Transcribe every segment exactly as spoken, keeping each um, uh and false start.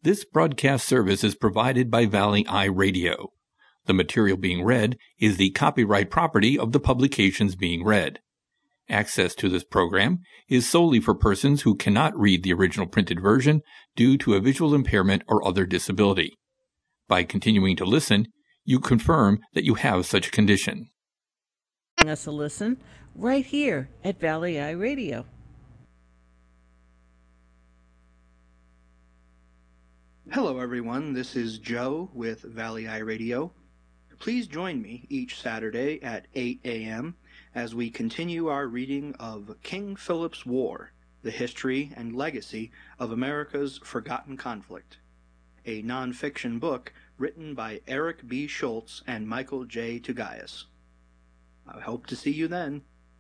This broadcast service is provided by Valley Eye Radio. The material being read is the copyright property of the publications being read. Access to this program is solely for persons who cannot read the original printed version due to a visual impairment or other disability. By continuing to listen, you confirm that you have such a condition. Us a listen right here at Valley Eye Radio. Hello everyone, this is Joe with Valley Eye Radio. Please join me each Saturday at eight a.m. as we continue our reading of King Philip's War, the history and legacy of America's forgotten conflict, a nonfiction book written by Eric B. Schultz and Michael J. Tugayas. I hope to see you then.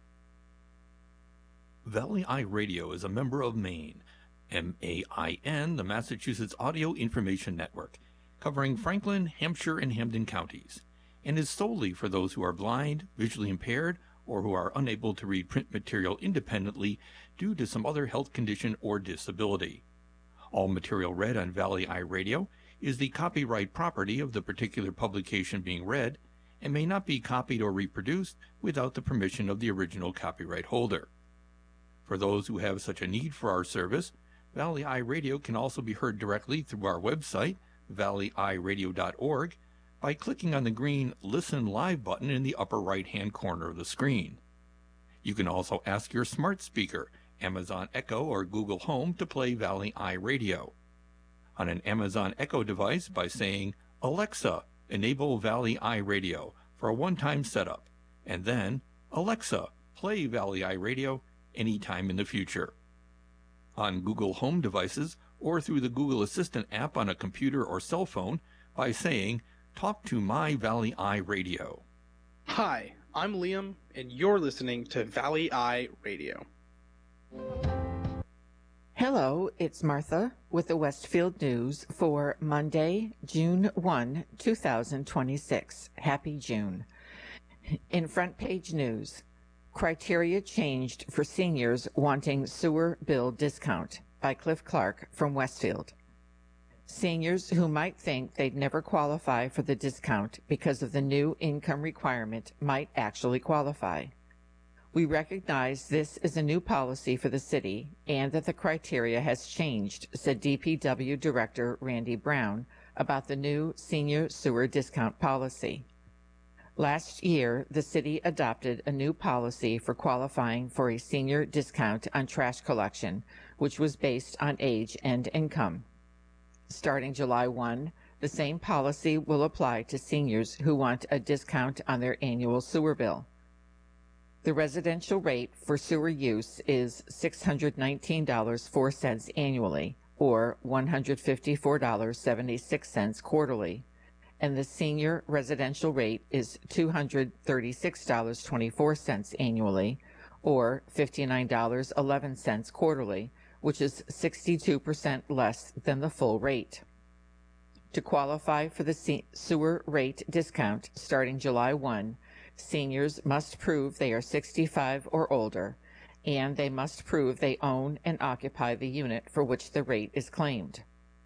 Valley Eye Radio is a member of MAIN, M A I N, the Massachusetts Audio Information Network, covering Franklin, Hampshire, and Hampden counties, and is solely for those who are blind, visually impaired, or who are unable to read print material independently due to some other health condition or disability. All material read on Valley Eye Radio is the copyright property of the particular publication being read and may not be copied or reproduced without the permission of the original copyright holder. For those who have such a need for our service, Valley Eye Radio can also be heard directly through our website, valley eye radio dot org, by clicking on the green Listen Live button in the upper right-hand corner of the screen. You can also ask your smart speaker, Amazon Echo or Google Home, to play Valley Eye Radio. On an Amazon Echo device by saying, "Alexa, enable Valley Eye Radio" for a one-time setup, and then, "Alexa, play Valley Eye Radio" anytime in the future. On Google Home devices or through the Google Assistant app on a computer or cell phone by saying, "Talk to my Valley Eye Radio." Hi, I'm Liam, and you're listening to Valley Eye Radio. Hello, it's Martha with the Westfield News for Monday, June first, two thousand twenty-six. Happy June. In front page news, criteria changed for seniors wanting sewer bill discount by Cliff Clark from Westfield. Seniors who might think they'd never qualify for the discount because of the new income requirement might actually qualify. We recognize this is a new policy for the city and that the criteria has changed, said D P W Director Randy Brown about the new senior sewer discount policy. Last year, the city adopted a new policy for qualifying for a senior discount on trash collection, which was based on age and income. Starting July first, the same policy will apply to seniors who want a discount on their annual sewer bill. The residential rate for sewer use is six hundred nineteen dollars and four cents annually, or one hundred fifty-four dollars and seventy-six cents quarterly, and the senior residential rate is two hundred thirty-six dollars and twenty-four cents annually, or fifty-nine dollars and eleven cents quarterly, which is sixty-two percent less than the full rate. To qualify for the sewer rate discount starting July first, seniors must prove they are sixty-five or older, and they must prove they own and occupy the unit for which the rate is claimed.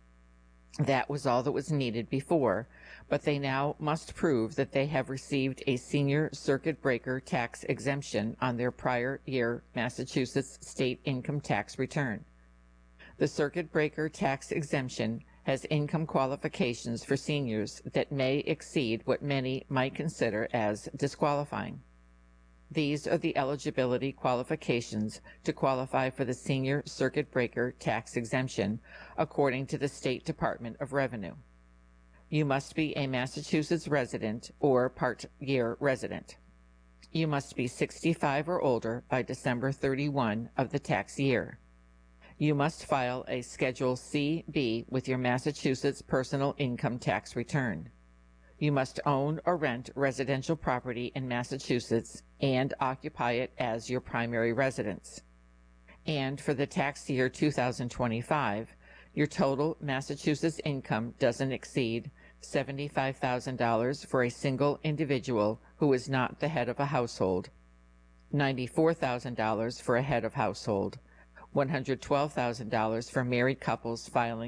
That was all that was needed before, but they now must prove that they have received a senior circuit breaker tax exemption on their prior year Massachusetts state income tax return. The circuit breaker tax exemption has income qualifications for seniors that may exceed what many might consider as disqualifying. These are the eligibility qualifications to qualify for the senior circuit breaker tax exemption according to the State Department of Revenue. You must be a Massachusetts resident or part-year resident. You must be sixty-five or older by December thirty-first of the tax year. You must file a Schedule C B with your Massachusetts personal income tax return. You must own or rent residential property in Massachusetts and occupy it as your primary residence. And for the tax year two thousand twenty-five, your total Massachusetts income doesn't exceed seventy-five thousand dollars for a single individual who is not the head of a household, ninety-four thousand dollars for a head of household, one hundred twelve thousand dollars for married couples filing